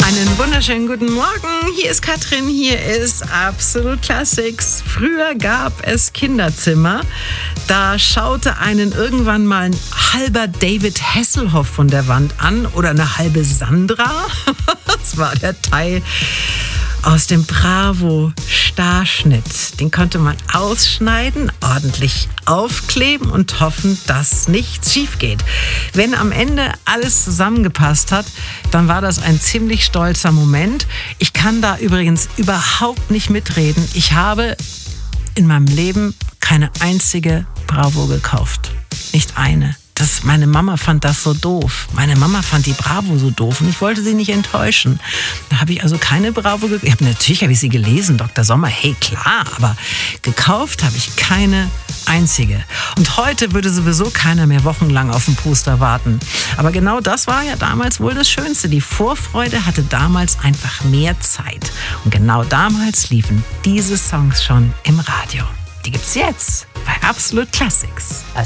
Einen wunderschönen guten Morgen. Hier ist Katrin, hier ist Absolut Classics. Früher gab es Kinderzimmer. Da schaute einen irgendwann mal ein halber David Hasselhoff von der Wand an oder eine halbe Sandra. Das war der Teil aus dem Bravo-Starschnitt. Den konnte man ausschneiden, ordentlich aufkleben und hoffen, dass nichts schief geht. Wenn am Ende alles zusammengepasst hat, dann war das ein ziemlich stolzer Moment. Ich kann da übrigens überhaupt nicht mitreden. Ich habe in meinem Leben keine einzige Bravo gekauft. Nicht eine. Meine Mama fand das so doof. Meine Mama fand die Bravo so doof und ich wollte sie nicht enttäuschen. Da habe ich also keine Bravo gekauft. Natürlich habe ich sie gelesen, Dr. Sommer, hey klar, aber gekauft habe ich keine einzige. Und heute würde sowieso keiner mehr wochenlang auf den Poster warten. Aber genau das war ja damals wohl das Schönste. Die Vorfreude hatte damals einfach mehr Zeit. Und genau damals liefen diese Songs schon im Radio. Die gibt's jetzt bei Absolut Classics.